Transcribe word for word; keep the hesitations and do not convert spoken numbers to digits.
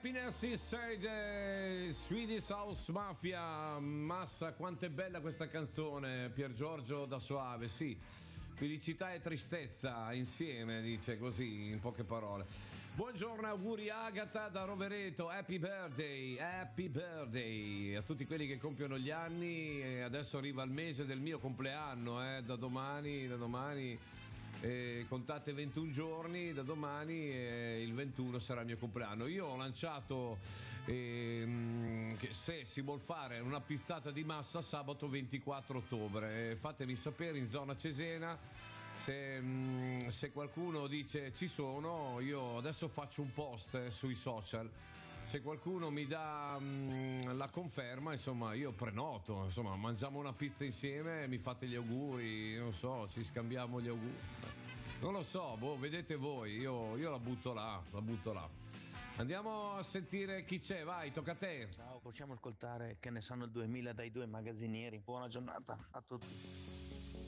Happiness Inside Swedish House Mafia. Massa, quanto è bella questa canzone, Pier Giorgio da Soave. Sì, felicità e tristezza insieme, dice così in poche parole. Buongiorno, auguri Agata da Rovereto, happy birthday, happy birthday a tutti quelli che compiono gli anni. E adesso arriva il mese del mio compleanno, eh, da domani, da domani eh, contate ventuno giorni, da domani eh, il ventuno sarà il mio compleanno. Io ho lanciato eh, che se si vuol fare una pizzata di massa sabato ventiquattro ottobre, eh, fatemi sapere in zona Cesena. Se, se qualcuno dice ci sono, io adesso faccio un post eh, sui social. Se qualcuno mi dà mh, la conferma, insomma, io prenoto, insomma, mangiamo una pizza insieme, mi fate gli auguri, non so, ci scambiamo gli auguri. Non lo so, boh, vedete voi, io, io la butto là, la butto là. Andiamo a sentire chi c'è, vai, tocca a te. Ciao, possiamo ascoltare Che ne sanno il duemila dai due magazzinieri. Buona giornata a tutti.